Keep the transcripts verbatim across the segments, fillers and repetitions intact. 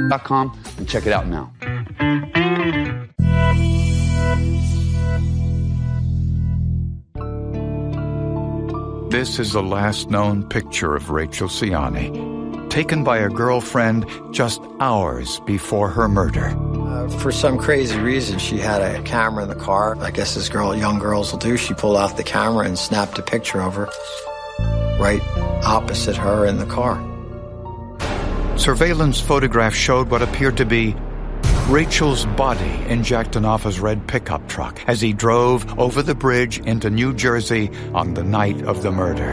dot com and check it out now. This is the last known picture of Rachel Ciani, taken by a girlfriend just hours before her murder. Uh, for some crazy reason, she had a camera in the car. I guess this girl, young girls will do. She pulled out the camera and snapped a picture of her right opposite her in the car. Surveillance photographs showed what appeared to be Rachel's body in Jack Denofa's red pickup truck as he drove over the bridge into New Jersey on the night of the murder.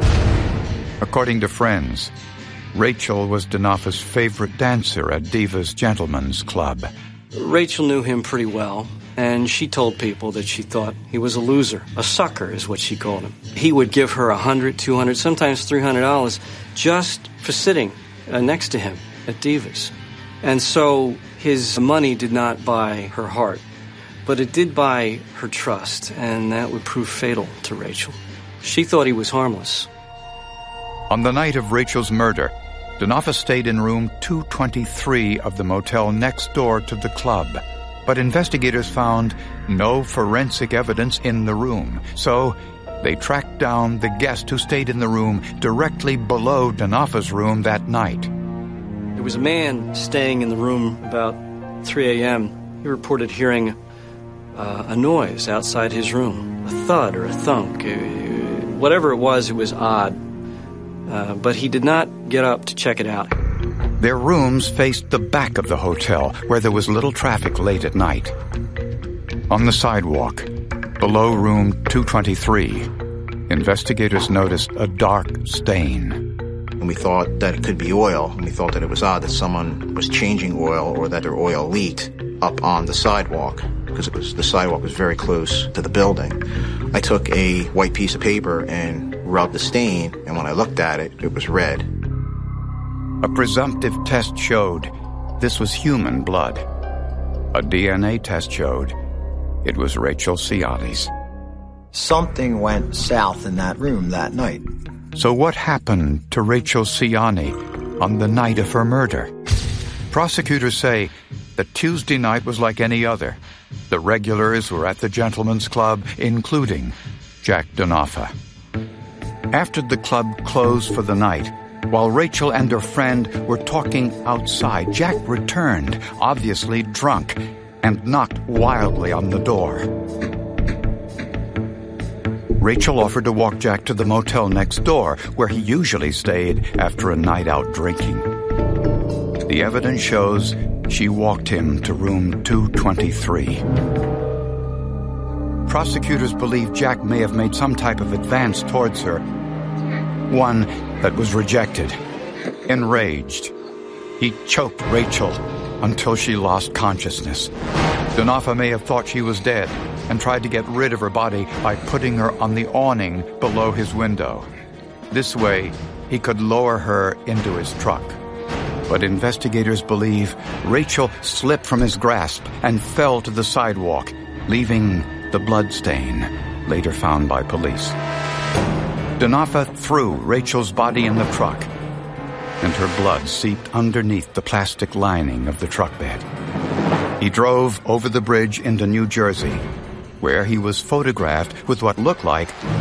According to friends, Rachel was Denofa's favorite dancer at Diva's Gentlemen's Club. Rachel knew him pretty well, and she told people that she thought he was a loser. A sucker is what she called him. He would give her one hundred, two hundred, sometimes three hundred dollars just for sitting uh, next to him at Diva's. And so his money did not buy her heart, but it did buy her trust, and that would prove fatal to Rachel. She thought he was harmless. On the night of Rachel's murder, Denofa stayed in room two twenty-three of the motel next door to the club, but investigators found no forensic evidence in the room, so they tracked down the guest who stayed in the room directly below Denofa's room that night. There was a man staying in the room about three a.m. He reported hearing uh, a noise outside his room, a thud or a thunk. Uh, whatever it was, it was odd. Uh, but he did not get up to check it out. Their rooms faced the back of the hotel, where there was little traffic late at night. On the sidewalk, below room two twenty-three, investigators noticed a dark stain. And we thought that it could be oil, and we thought that it was odd that someone was changing oil or that their oil leaked up on the sidewalk, because it was the sidewalk was very close to the building. I took a white piece of paper and rubbed the stain, and when I looked at it, it was red. A presumptive test showed this was human blood. A D N A test showed it was Rachel Ciani's. Something went south in that room that night. So what happened to Rachel Ciani on the night of her murder? Prosecutors say that Tuesday night was like any other. The regulars were at the Gentlemen's Club, including Jack Denofa. After the club closed for the night, while Rachel and her friend were talking outside, Jack returned, obviously drunk, and knocked wildly on the door. Rachel offered to walk Jack to the motel next door, where he usually stayed after a night out drinking. The evidence shows she walked him to room two twenty-three. Prosecutors believe Jack may have made some type of advance towards her, one that was rejected. Enraged, he choked Rachel until she lost consciousness. Denofa may have thought she was dead and tried to get rid of her body by putting her on the awning below his window. This way, he could lower her into his truck. But investigators believe Rachel slipped from his grasp and fell to the sidewalk, leaving the blood stain, later found by police. Denofa threw Rachel's body in the truck, and her blood seeped underneath the plastic lining of the truck bed. He drove over the bridge into New Jersey, where he was photographed with what looked like